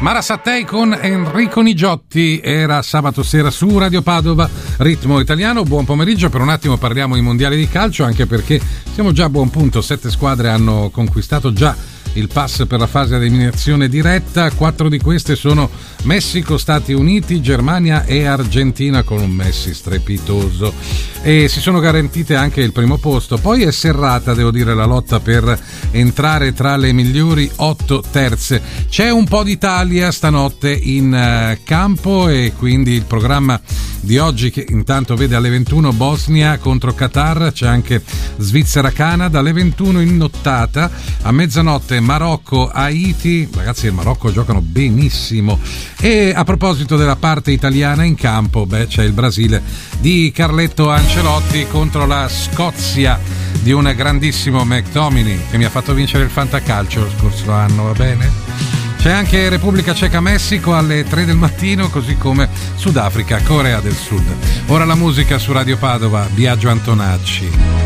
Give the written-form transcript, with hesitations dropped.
Mara Sattei con Enrico Nigiotti, era sabato sera su Radio Padova, Ritmo Italiano. Buon pomeriggio, per un attimo parliamo di mondiali di calcio, anche perché siamo già a buon punto, 7 squadre hanno conquistato già il pass per la fase di eliminazione diretta, 4 di queste sono Messico, Stati Uniti, Germania e Argentina, con un Messi strepitoso, e si sono garantite anche il primo posto. Poi è serrata, devo dire, la lotta per entrare tra le migliori 8 terze. C'è un po' d'Italia stanotte in campo, e quindi il programma di oggi, che intanto vede alle 21 Bosnia contro Qatar, c'è anche Svizzera-Canada, alle 21 in nottata, a mezzanotte Marocco-Haiti. Ragazzi, il Marocco giocano benissimo. E a proposito della parte italiana in campo, c'è il Brasile di Carletto Ancelotti contro la Scozia di un grandissimo McTominay, che mi ha fatto vincere il Fantacalcio lo scorso anno, va bene? C'è anche Repubblica Ceca-Messico alle 3 del mattino, così come Sudafrica-Corea del Sud. Ora la musica su Radio Padova, Biagio Antonacci.